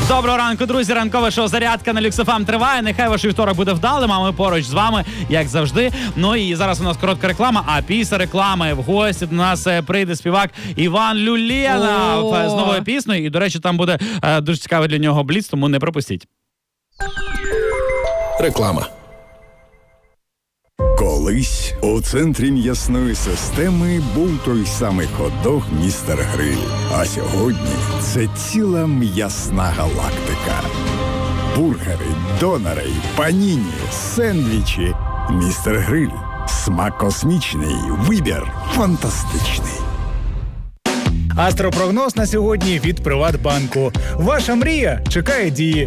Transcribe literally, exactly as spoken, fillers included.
Доброго ранку, друзі. Ранкове шоу «Зарядка» на Люкс еф ем триває. Нехай ваш вівторок буде вдалим, а ми поруч з вами, як завжди. Ну і зараз у нас коротка реклама, а після реклами в гості до нас прийде співак Іван Люленов з новою піснею. І, до речі, там буде е, дуже цікавий для нього бліц, тому не пропустіть. Реклама. Колись у центрі м'ясної системи був той самий хот-дог «Містер Гриль». А сьогодні це ціла м'ясна галактика. Бургери, донори, паніні, сендвічі. «Містер Гриль». Смак космічний, вибір фантастичний. Астропрогноз на сьогодні від Приватбанку. Ваша мрія чекає дії.